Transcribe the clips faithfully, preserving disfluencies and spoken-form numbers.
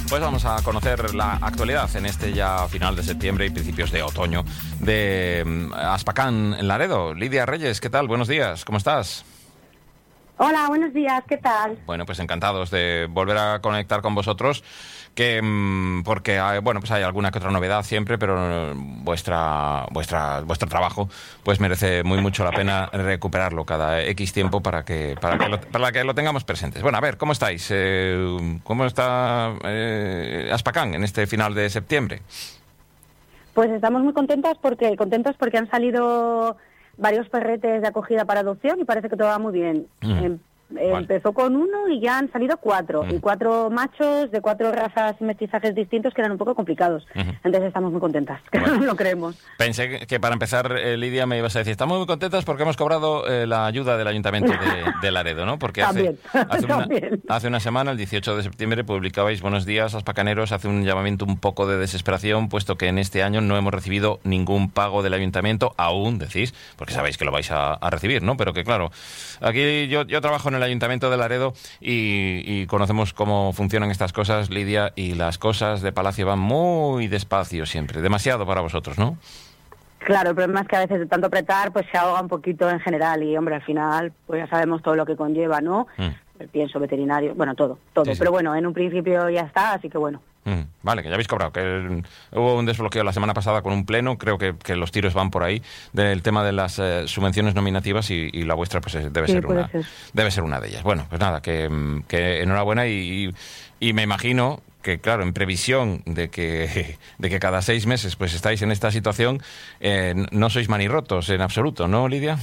Pues vamos a conocer la actualidad en este ya final de septiembre y principios de otoño de Aspacán, en Laredo. Lidia Reyes, ¿qué tal? Buenos días, ¿cómo estás? Hola, buenos días, ¿qué tal? Bueno, pues encantados de volver a conectar con vosotros, que porque hay, bueno, pues hay alguna que otra novedad siempre, pero vuestra vuestra vuestro trabajo pues merece muy mucho la pena recuperarlo cada X tiempo para que para que lo, para que lo tengamos presentes. Bueno, a ver, ¿cómo estáis? Eh, ¿Cómo está eh, Aspacán en este final de septiembre? Pues estamos muy contentas porque contentos porque han salido varios perretes de acogida para adopción y parece que todo va muy bien. Mm. Em, vale. Empezó con uno y ya han salido cuatro. Mm. Y cuatro machos de cuatro razas y mestizajes distintos que eran un poco complicados. Uh-huh. Entonces estamos muy contentas, que bueno, no lo creemos. Pensé que, que para empezar, eh, Lidia, me ibas a decir, estamos muy contentas porque hemos cobrado eh, la ayuda del Ayuntamiento de, de Laredo, ¿no? Porque hace, hace, una, hace una semana, el dieciocho de septiembre, publicabais Buenos días, Aspacaneros, hace un llamamiento un poco de desesperación, puesto que en este año no hemos recibido ningún pago del Ayuntamiento, aún, decís, porque sabéis que lo vais a, a recibir, ¿no? Pero que claro, aquí yo, yo trabajo en el Ayuntamiento de Laredo y, y conocemos cómo funcionan estas cosas, Lidia, y las cosas de Palacio van muy despacio siempre, demasiado para vosotros, ¿no? Claro, el problema es que a veces de tanto apretar pues se ahoga un poquito en general y, hombre, al final pues ya sabemos todo lo que conlleva, ¿no? Mm. El pienso veterinario, bueno, todo, todo. Sí, sí. Pero bueno, en un principio ya está, así que bueno. Mm, vale, que ya habéis cobrado, que el, hubo un desbloqueo la semana pasada con un pleno, creo que, que los tiros van por ahí, del tema de las eh, subvenciones nominativas y, y la vuestra pues debe sí, ser una ser. debe ser una de ellas. Bueno, pues nada, que, que enhorabuena y, y, y me imagino que, claro, en previsión de que de que cada seis meses pues estáis en esta situación, eh, no sois manirrotos en absoluto, ¿no, Lidia?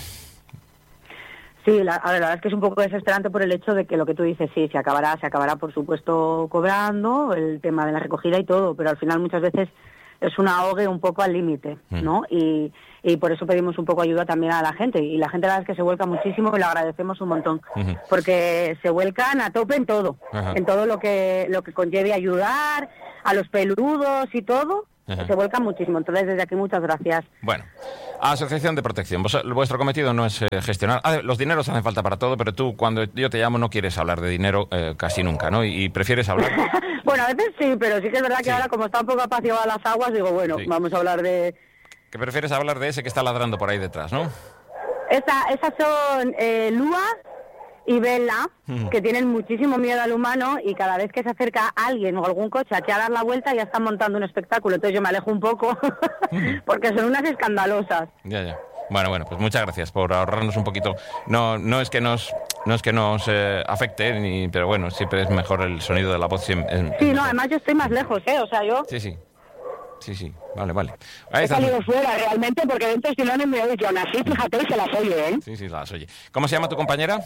Sí, la, a ver, la verdad es que es un poco desesperante por el hecho de que lo que tú dices, sí, se acabará, se acabará por supuesto cobrando, el tema de la recogida y todo, pero al final muchas veces es un ahogue un poco al límite, ¿no? Mm. Y, y por eso pedimos un poco ayuda también a la gente, y la gente la verdad es que se vuelca muchísimo y lo agradecemos un montón, uh-huh. porque se vuelcan a tope en todo, uh-huh. en todo lo que, lo que conlleve ayudar, a los peludos y todo. Uh-huh. Se vuelcan muchísimo, entonces desde aquí muchas gracias. Bueno, Asociación de Protección, Vos, vuestro cometido no es eh, gestionar, ah, los dineros hacen falta para todo, pero tú cuando yo te llamo no quieres hablar de dinero eh, casi nunca, ¿no? Y, y prefieres hablar... Bueno, a veces sí, pero sí que es verdad que sí. Ahora como está un poco apaciguadas las aguas, digo, bueno, sí. Vamos a hablar de... Que prefieres hablar de ese que está ladrando por ahí detrás, ¿no? Esa, esas son eh, Lua y Bella, uh-huh. que tienen muchísimo miedo al humano y cada vez que se acerca alguien o algún coche aquí a dar la vuelta ya están montando un espectáculo, entonces yo me alejo un poco uh-huh. porque son unas escandalosas. Ya, ya. Bueno, bueno, pues muchas gracias por ahorrarnos un poquito. No, no es que nos, no es que nos eh, afecte, ni, pero bueno, siempre es mejor el sonido de la voz. Siempre, es, sí, es no, además yo estoy más lejos, ¿eh? O sea, yo... Sí, sí. Sí, sí, vale, vale. Ahí he salido fuera realmente porque dentro si no no me oye, aún así, fíjate, se las oye, ¿eh? Sí, sí, las oye. ¿Cómo se llama tu compañera?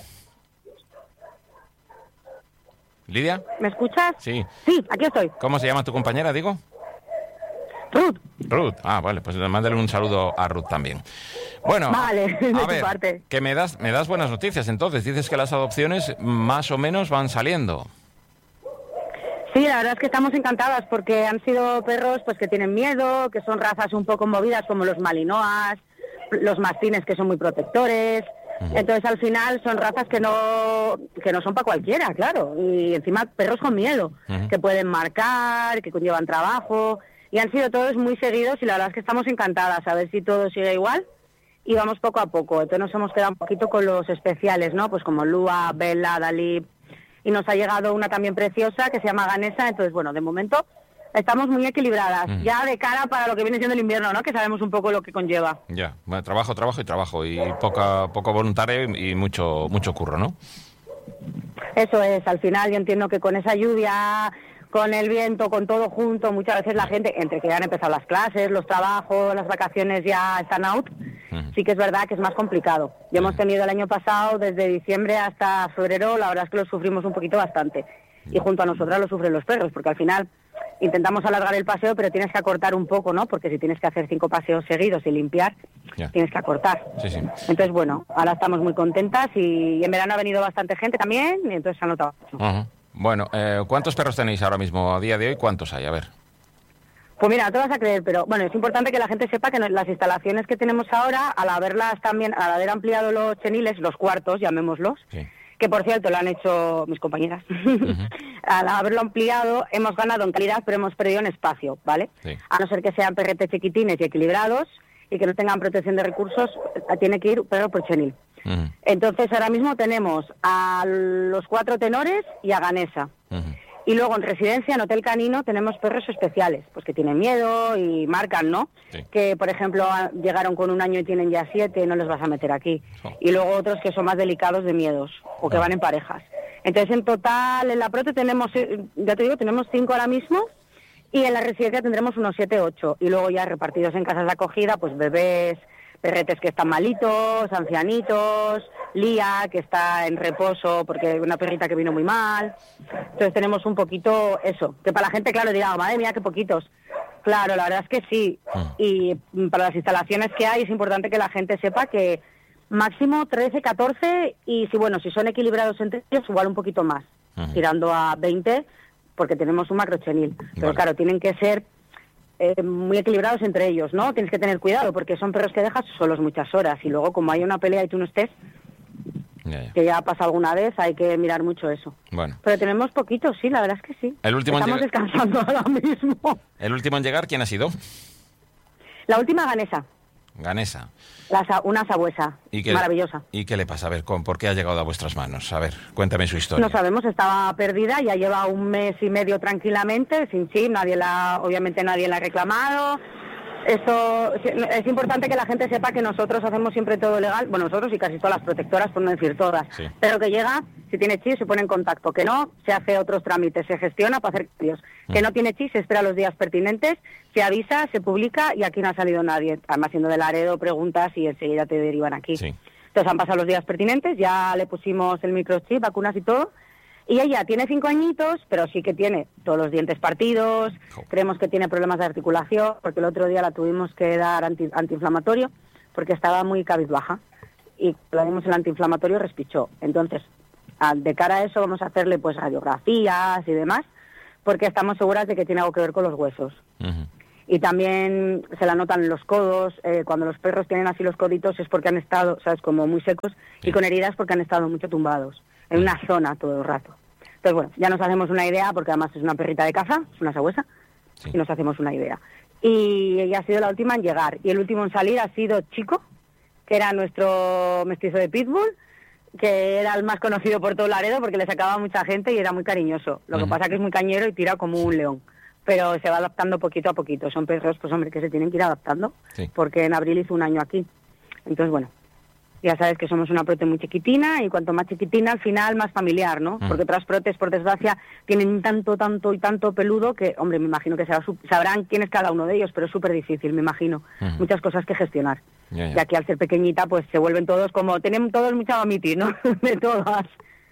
¿Lidia? ¿Me escuchas? Sí. Sí, aquí estoy. ¿Cómo se llama tu compañera, digo? Ruth. Ruth, ah, vale, pues mándale un saludo a Ruth también. Bueno, vale, de a tu ver, parte. Que me das, me das buenas noticias entonces. Dices que las adopciones más o menos van saliendo. Sí, la verdad es que estamos encantadas porque han sido perros pues que tienen miedo, que son razas un poco movidas como los malinois, los mastines que son muy protectores. Uh-huh. Entonces al final son razas que no que no son para cualquiera, claro. Y encima perros con miedo, uh-huh. que pueden marcar, que conllevan trabajo. Y han sido todos muy seguidos y la verdad es que estamos encantadas a ver si todo sigue igual. Y vamos poco a poco. Entonces nos hemos quedado un poquito con los especiales, ¿no? Pues como Lua, Bella, Dalí. Y nos ha llegado una también preciosa que se llama Ganesa, entonces bueno, de momento estamos muy equilibradas, mm. ya de cara para lo que viene siendo el invierno, ¿no? Que sabemos un poco lo que conlleva. Ya, bueno, trabajo, trabajo y trabajo, y poca, poco voluntario y mucho, mucho curro, ¿no? Eso es, al final yo entiendo que con esa lluvia, con el viento, con todo junto, muchas veces la gente, entre que ya han empezado las clases, los trabajos, las vacaciones ya están out, uh-huh. sí que es verdad que es más complicado. Y uh-huh. hemos tenido el año pasado, desde diciembre hasta febrero, la verdad es que lo sufrimos un poquito bastante. Uh-huh. Y junto a nosotras lo sufren los perros, porque al final intentamos alargar el paseo, pero tienes que acortar un poco, ¿no? Porque si tienes que hacer cinco paseos seguidos y limpiar, yeah. tienes que acortar. Sí, sí. Entonces, bueno, ahora estamos muy contentas y en verano ha venido bastante gente también, y entonces se ha notado mucho. Uh-huh. Bueno, eh, ¿cuántos perros tenéis ahora mismo a día de hoy? ¿Cuántos hay? A ver. Pues mira, no te vas a creer, pero bueno, es importante que la gente sepa que las instalaciones que tenemos ahora, al haberlas también, al haber ampliado los cheniles, los cuartos, llamémoslos, sí. que por cierto lo han hecho mis compañeras, uh-huh. al haberlo ampliado, hemos ganado en calidad, pero hemos perdido en espacio, ¿vale? Sí. A no ser que sean perretes chiquitines y equilibrados y que no tengan protección de recursos, tiene que ir perro porchenil. Uh-huh. Entonces, ahora mismo tenemos a los cuatro tenores y a Ganesa. Uh-huh. Y luego en residencia, en hotel canino, tenemos perros especiales, pues que tienen miedo y marcan, ¿no? Sí. Que, por ejemplo, llegaron con un año y tienen ya siete, no les vas a meter aquí. Oh. Y luego otros que son más delicados de miedos, o que oh. van en parejas. Entonces, en total, en la Prote tenemos, ya te digo, tenemos cinco ahora mismo, y en la residencia tendremos unos siete, ocho. Y luego ya repartidos en casas de acogida, pues bebés, perretes que están malitos, ancianitos, Lía, que está en reposo porque hay una perrita que vino muy mal. Entonces tenemos un poquito eso, que para la gente, claro, dirá, madre mía, qué poquitos. Claro, la verdad es que sí. Y para las instalaciones que hay es importante que la gente sepa que máximo trece, catorce, y si bueno, si son equilibrados entre ellos, igual un poquito más, uh-huh. tirando a veinte, porque tenemos un macrochenil. Pero vale. claro, tienen que ser Eh, muy equilibrados entre ellos, ¿no? Tienes que tener cuidado porque son perros que dejas solos muchas horas y luego como hay una pelea y tú no estés, ya, ya. que ya ha pasado alguna vez, hay que mirar mucho eso. Bueno. Pero tenemos poquitos, sí, la verdad es que sí. El último Estamos lleg- descansando ahora mismo. ¿El último en llegar quién ha sido? La última Ganesa. Ganesa. La, una sabuesa, maravillosa. ¿Y qué le pasa? A ver, ¿por qué ha llegado a vuestras manos? A ver, cuéntame su historia. No sabemos, estaba perdida, ya lleva un mes y medio tranquilamente, sin chip, nadie la, obviamente nadie la ha reclamado. Esto es importante que la gente sepa que nosotros hacemos siempre todo legal, bueno, nosotros y casi todas las protectoras, por no decir todas, sí. pero que llega, si tiene chip se pone en contacto, que no, se hace otros trámites, se gestiona para hacer cambios, mm. que no tiene chip se espera los días pertinentes, se avisa, se publica y aquí no ha salido nadie, además siendo de Laredo preguntas y enseguida te derivan aquí. Sí. Entonces han pasado los días pertinentes, ya le pusimos el microchip, vacunas y todo. Y ella tiene cinco añitos, pero sí que tiene todos los dientes partidos, oh. creemos que tiene problemas de articulación, porque el otro día la tuvimos que dar anti, antiinflamatorio, porque estaba muy cabizbaja, y le dimos el antiinflamatorio, respichó. Entonces, de cara a eso vamos a hacerle pues radiografías y demás, porque estamos seguras de que tiene algo que ver con los huesos. Uh-huh. Y también se la notan en los codos, eh, cuando los perros tienen así los coditos es porque han estado, ¿sabes?, como muy secos, sí. y con heridas porque han estado mucho tumbados, en una zona todo el rato. Entonces, bueno, ya nos hacemos una idea, porque además es una perrita de caza, es una sabuesa, sí. y nos hacemos una idea. Y ella ha sido la última en llegar. Y el último en salir ha sido Chico, que era nuestro mestizo de Pitbull, que era el más conocido por todo Laredo, porque le sacaba mucha gente y era muy cariñoso. Lo uh-huh. que pasa que es muy cañero y tira como un león. Pero se va adaptando poquito a poquito. Son perros, pues hombre, que se tienen que ir adaptando, sí. porque en abril hizo un año aquí. Entonces, bueno, ya sabes que somos una prote muy chiquitina y cuanto más chiquitina, al final, más familiar, ¿no? Mm. Porque otras protes, por desgracia, tienen tanto, tanto y tanto peludo que, hombre, me imagino que será, sabrán quién es cada uno de ellos, pero es súper difícil, me imagino. Mm. Muchas cosas que gestionar. Yeah, yeah. Y aquí, al ser pequeñita, pues se vuelven todos como... Tenemos todos mucha mamitis, ¿no? De todas.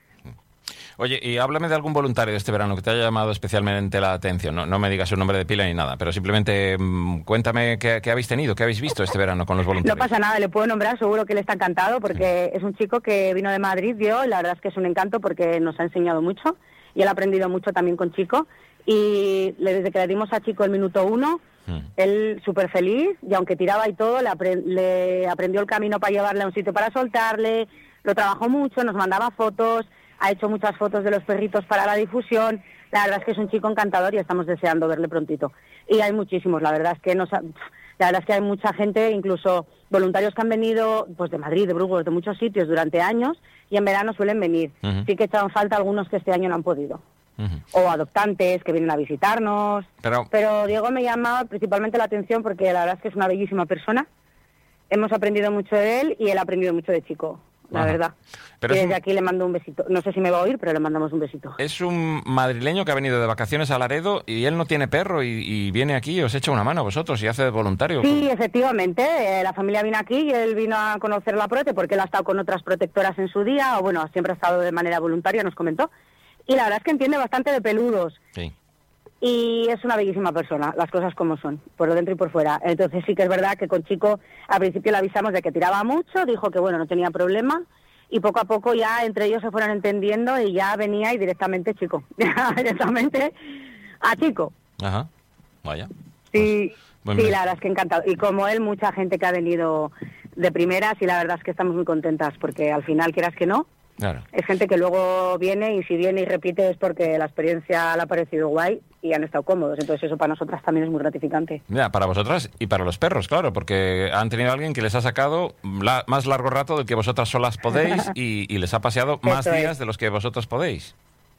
Oye, y háblame de algún voluntario de este verano que te haya llamado especialmente la atención. No, no me digas un nombre de pila ni nada, pero simplemente mmm, cuéntame qué, qué habéis tenido, qué habéis visto este verano con los voluntarios. No pasa nada, le puedo nombrar, seguro que él está encantado, porque sí. es un chico que vino de Madrid, vio, y la verdad es que es un encanto porque nos ha enseñado mucho, y él ha aprendido mucho también con Chico, y desde que le dimos a Chico el minuto uno, mm. él súper feliz, y aunque tiraba y todo, le, apre- le aprendió el camino para llevarle a un sitio para soltarle, lo trabajó mucho, nos mandaba fotos, ha hecho muchas fotos de los perritos para la difusión. La verdad es que es un chico encantador y estamos deseando verle prontito. Y hay muchísimos, la verdad es que nos ha, la verdad es que hay mucha gente, incluso voluntarios que han venido pues de Madrid, de Burgos, de muchos sitios durante años, y en verano suelen venir. Uh-huh. Sí que echaban falta algunos que este año no han podido. Uh-huh. O adoptantes que vienen a visitarnos. Pero... Pero Diego me llama principalmente la atención porque la verdad es que es una bellísima persona. Hemos aprendido mucho de él y él ha aprendido mucho de Chico. La Ajá. verdad. Pero y desde un... aquí le mando un besito. No sé si me va a oír, pero le mandamos un besito. Es un madrileño que ha venido de vacaciones a Laredo y él no tiene perro y, y viene aquí y os echa una mano a vosotros y hace de voluntario. Sí, efectivamente. Eh, la familia vino aquí y él vino a conocer la prote porque él ha estado con otras protectoras en su día, o bueno, siempre ha estado de manera voluntaria, nos comentó. Y la verdad es que entiende bastante de peludos. Sí. Y es una bellísima persona, las cosas como son, por dentro y por fuera. Entonces sí que es verdad que con Chico al principio le avisamos de que tiraba mucho, dijo que bueno, no tenía problema, y poco a poco ya entre ellos se fueron entendiendo y ya venía y directamente Chico, directamente a Chico. Ajá, vaya. Sí, pues, sí, la verdad es que encantado. Y como él, mucha gente que ha venido de primeras y la verdad es que estamos muy contentas porque al final, quieras que no, Claro. Es gente que luego viene y si viene y repite es porque la experiencia le ha parecido guay y han estado cómodos. Entonces eso para nosotras también es muy gratificante. Ya, para vosotras y para los perros, claro, porque han tenido a alguien que les ha sacado la, más largo rato del que vosotras solas podéis y, y les ha paseado más Eso días es. de los que vosotros podéis.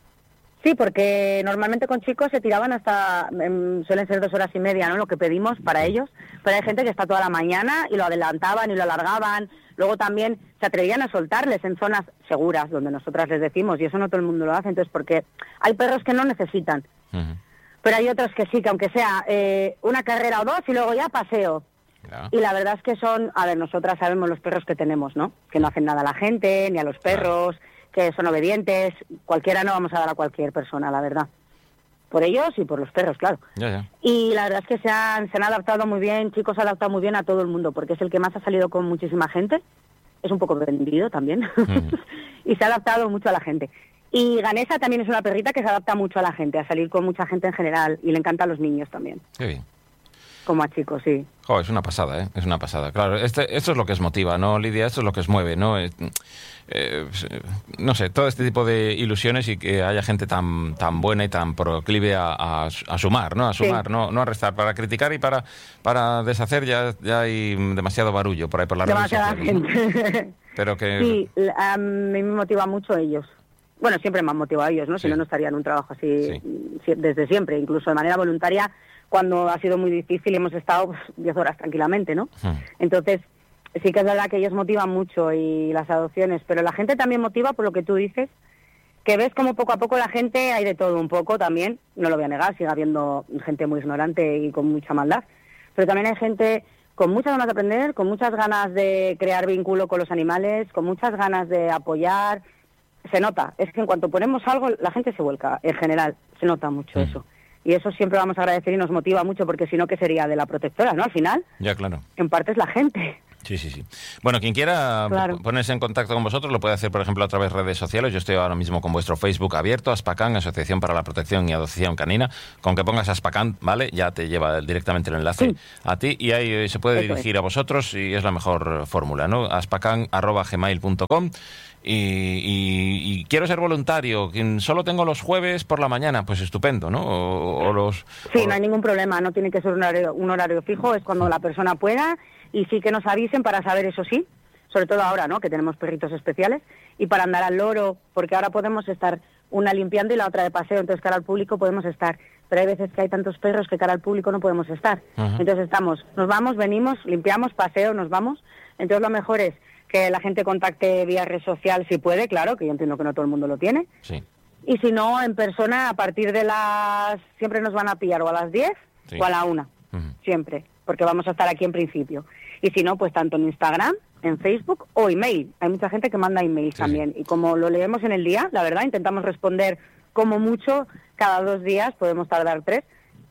Sí, porque normalmente con chicos se tiraban hasta, em, suelen ser dos horas y media, ¿no? Lo que pedimos para ellos, pero hay gente que está toda la mañana y lo adelantaban y lo alargaban. Luego también se atrevían a soltarles en zonas seguras, donde nosotras les decimos, y eso no todo el mundo lo hace, entonces porque hay perros que no necesitan, Uh-huh. pero hay otros que sí, que aunque sea eh, una carrera o dos y luego ya paseo. Claro. Y la verdad es que son, a ver, nosotras sabemos los perros que tenemos, ¿no? Que no hacen nada a la gente, ni a los perros, que son obedientes, cualquiera no vamos a dar a cualquier persona, la verdad. Por ellos y por los perros, claro. Ya, ya. Y la verdad es que se han, se han adaptado muy bien, chicos se han adaptado muy bien a todo el mundo, porque es el que más ha salido con muchísima gente, es un poco vendido también, Mm. y se ha adaptado mucho a la gente. Y Ganesa también es una perrita que se adapta mucho a la gente, a salir con mucha gente en general, y le encanta a los niños también, Qué bien. como a chicos, sí. Jo, es una pasada, ¿eh? Es una pasada. Claro, este, esto es lo que os motiva, ¿no, Lidia? Esto es lo que os mueve, ¿no? Eh, eh, no sé, todo este tipo de ilusiones y que haya gente tan tan buena y tan proclive a, a, a sumar, ¿no? A sumar, Sí. no, no a restar. Para criticar y para, para deshacer ya, ya hay demasiado barullo por ahí por la redes Demasiada sociales. gente. Pero que... Sí, l- a mí me motiva mucho ellos. Bueno, siempre me han motivado ellos, ¿no? Sí. Si no, no estaría en un trabajo así Sí. si- desde siempre, incluso de manera voluntaria, cuando ha sido muy difícil y hemos estado pues, diez horas tranquilamente, ¿no? Hmm. Entonces, sí que es verdad que ellos motivan mucho y las adopciones, pero la gente también motiva por lo que tú dices, que ves como poco a poco la gente, hay de todo un poco también, no lo voy a negar, sigue habiendo gente muy ignorante y con mucha maldad, pero también hay gente con muchas ganas de aprender, con muchas ganas de crear vínculo con los animales, con muchas ganas de apoyar. Se nota, es que en cuanto ponemos algo, la gente se vuelca, en general, se nota mucho Mm. eso. Y eso siempre vamos a agradecer y nos motiva mucho, porque si no, ¿qué sería de la protectora, no? Al final, Ya, claro. en parte es la gente. Sí, sí, sí. Bueno, quien quiera Claro. ponerse en contacto con vosotros lo puede hacer, por ejemplo, a través de redes sociales. Yo estoy ahora mismo con vuestro Facebook abierto, Aspacán, Asociación para la Protección y Adopción Canina. Con que pongas Aspacán, ¿vale? Ya te lleva directamente el enlace Sí. a ti y ahí eh, se puede Eso dirigir a vosotros y es la mejor fórmula, ¿no? aspacán arroba gmail punto com. Y, y, y quiero ser voluntario, quien solo tengo los jueves por la mañana, pues estupendo, ¿no? O, o los... Sí, o- no hay ningún problema, no tiene que ser un horario, un horario fijo, es cuando la persona pueda y sí que nos avisen para saber, eso sí, sobre todo ahora, ¿no?, que tenemos perritos especiales, y para andar al loro, porque ahora podemos estar una limpiando y la otra de paseo, entonces cara al público podemos estar, pero hay veces que hay tantos perros que cara al público no podemos estar. Ajá. Entonces estamos, nos vamos, venimos, limpiamos, paseo, nos vamos, entonces lo mejor es que la gente contacte vía red social si puede, claro, que yo entiendo que no todo el mundo lo tiene, Sí. y si no, en persona, a partir de las... Siempre nos van a pillar o a las diez Sí. o a la una. Ujú. Siempre. Porque vamos a estar aquí en principio. Y si no, pues tanto en Instagram, en Facebook o email. Hay mucha gente que manda emails Sí, también. Y como lo leemos en el día, la verdad, intentamos responder como mucho cada dos días. Podemos tardar tres.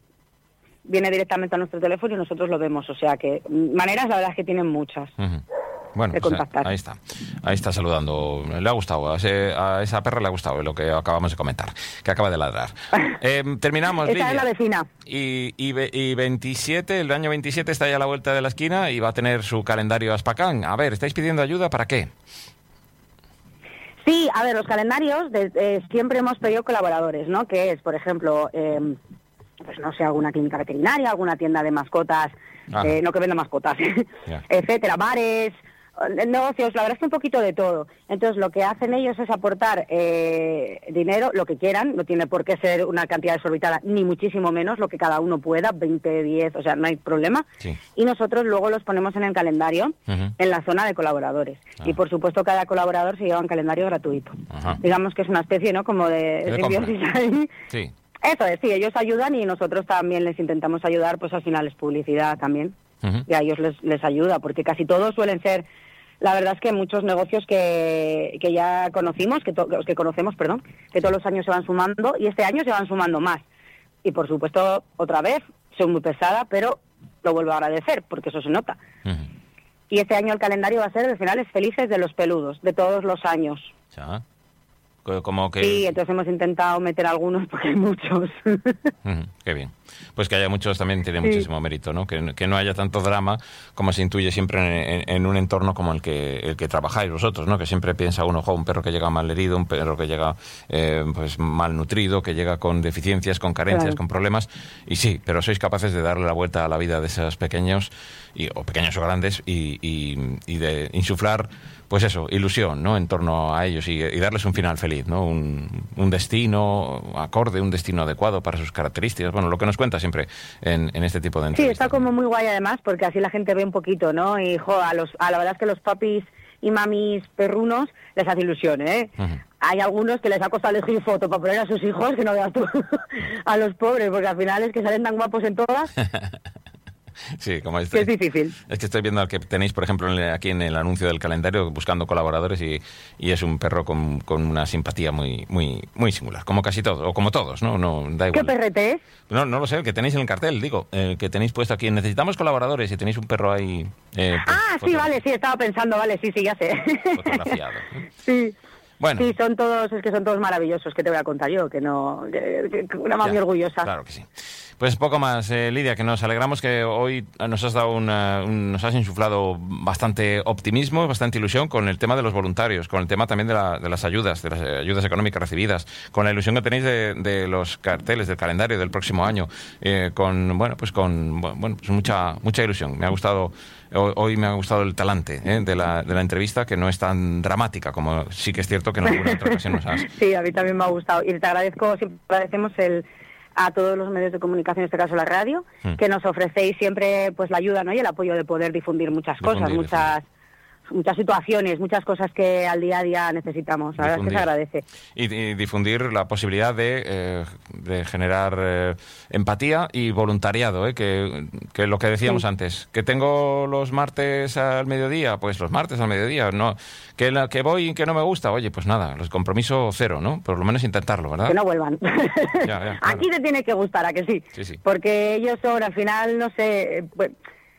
Viene directamente a nuestro teléfono y nosotros lo vemos. O sea que maneras, la verdad es que tienen muchas. Ujú. Bueno, de pues, contactar. ahí está. Ahí está saludando. Le ha gustado. A, ese- a esa perra le ha gustado lo que acabamos de comentar, que acaba de ladrar. Eh, terminamos, Esa Lidia. es la vecina. Y, y, ve- y veintisiete, el año veintisiete está ya a la vuelta de la esquina y va a tener su calendario Aspacán. A ver, ¿estáis pidiendo ayuda para qué? Sí, a ver, los calendarios de- eh, siempre hemos pedido colaboradores, ¿no? Que es, por ejemplo, eh, pues no sé, alguna clínica veterinaria, alguna tienda de mascotas, Ajá. eh, no que venda mascotas, Ya. etcétera, bares, eh, negocios, la verdad es que un poquito de todo. Entonces, lo que hacen ellos es aportar eh, dinero, lo que quieran, no tiene por qué ser una cantidad desorbitada, ni muchísimo menos, lo que cada uno pueda, veinte, diez, o sea, no hay problema. Sí. Y nosotros luego los ponemos en el calendario, Ujú. en la zona de colaboradores. Ah. Y por supuesto cada colaborador se lleva un calendario gratuito. Ajá. Digamos que es una especie, ¿no?, como de De simbiosis compra. ahí. Sí. Eso es, sí, ellos ayudan y nosotros también les intentamos ayudar, pues al final es publicidad también. Ujú. Y a ellos les, les ayuda, porque casi todos suelen ser, la verdad es que muchos negocios que, que ya conocimos, que, to- que conocemos, perdón, que todos los años se van sumando y este año se van sumando más. Y por supuesto, otra vez, soy muy pesada, pero lo vuelvo a agradecer, porque eso se nota. Ujú. Y este año el calendario va a ser de finales felices de los peludos, de todos los años. Ya. Como que... Sí, entonces hemos intentado meter algunos porque hay muchos. Mm, qué bien. Pues que haya muchos también tiene sí. muchísimo mérito, ¿no? Que, que no haya tanto drama como se intuye siempre en, en, en un entorno como el que el que trabajáis vosotros, ¿no? Que siempre piensa uno, jo, un perro que llega mal herido, un perro que llega eh, pues mal nutrido, que llega con deficiencias, con carencias, claro. con problemas. Y sí, pero sois capaces de darle la vuelta a la vida de esos pequeños, y, o pequeños o grandes, y, y, y de insuflar, pues eso, ilusión, ¿no? En torno a ellos y, y darles un final feliz, ¿no? Un, un destino acorde, un destino adecuado para sus características. Bueno, lo que nos cuenta siempre en, en este tipo de entrevistas. Sí, está como muy guay además, porque así la gente ve un poquito, ¿no? Y, jo, a, los, a la verdad es que los papis y mamis perrunos les hace ilusión, ¿eh? Uh-huh. Hay algunos que les ha costado elegir foto para poner a sus hijos, que no veas tú, a los pobres, porque al final es que salen tan guapos en todas. Sí, como este, es difícil. Es que estoy viendo al que tenéis, por ejemplo, aquí en el anuncio del calendario, buscando colaboradores, y, y es un perro con, con una simpatía muy muy muy singular, como casi todos, o como todos, ¿no? No da igual. ¿Qué perrete es? No, no lo sé, el que tenéis en el cartel, digo, el que tenéis puesto aquí. Necesitamos colaboradores y tenéis un perro ahí... Eh, pues, ah, sí, vale, sí, estaba pensando, vale, sí, sí, ya sé. Fotografiado. Sí. Bueno. Sí, son todos, es que son todos maravillosos, que te voy a contar yo, que no, que, que una mami orgullosa. Claro que sí. Pues poco más, eh, Lidia, que nos alegramos que hoy nos has dado una, un, nos has insuflado bastante optimismo, bastante ilusión con el tema de los voluntarios, con el tema también de, la, de las ayudas, de las ayudas económicas recibidas, con la ilusión que tenéis de, de los carteles, del calendario del próximo año, eh, con bueno, pues con bueno, pues mucha mucha ilusión. Me ha gustado hoy me ha gustado el talante eh, de la de la entrevista, que no es tan dramática como sí que es cierto que en alguna otra ocasión nos has. Sí, a mí también me ha gustado y te agradezco, siempre agradecemos el a todos los medios de comunicación, en este caso la radio, mm. que nos ofrecéis siempre pues la ayuda, ¿no? Y el apoyo de poder difundir muchas difundir, cosas, muchas difundir. muchas situaciones, muchas cosas que al día a día necesitamos. La verdad es que se agradece. Y, y difundir la posibilidad de, eh, de generar eh, empatía y voluntariado, ¿eh? que, que lo que decíamos sí. antes, que tengo los martes al mediodía, pues los martes al mediodía, no que, la, que voy y que no me gusta, oye, pues nada, los compromiso cero, ¿no? Por lo menos intentarlo, ¿verdad? Que no vuelvan. Ya, ya, claro. Aquí te tiene que gustar, ¿a que sí? Sí, sí. Porque ellos son, al final, no sé... Pues,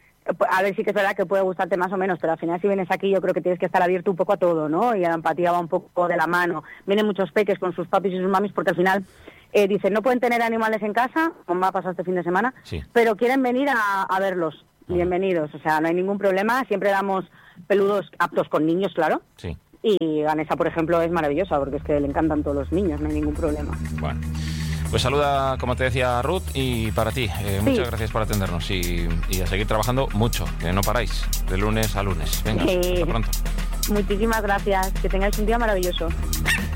a ver, sí que es verdad que puede gustarte más o menos, pero al final si vienes aquí yo creo que tienes que estar abierto un poco a todo, ¿no? Y la empatía va un poco de la mano. Vienen muchos peques con sus papis y sus mamis porque al final eh, dicen no pueden tener animales en casa, como me ha pasado este fin de semana, sí. pero quieren venir a, a verlos. Uh-huh. Bienvenidos, o sea, no hay ningún problema. Siempre damos peludos aptos con niños, claro. Sí. Y Vanessa, por ejemplo, es maravillosa porque es que le encantan todos los niños, no hay ningún problema. Bueno. Pues saluda, como te decía, Ruth, y para ti, eh, sí. muchas gracias por atendernos y, y a seguir trabajando mucho, que no paráis, de lunes a lunes. Venga, sí. hasta pronto. Muchísimas gracias, que tengáis un día maravilloso.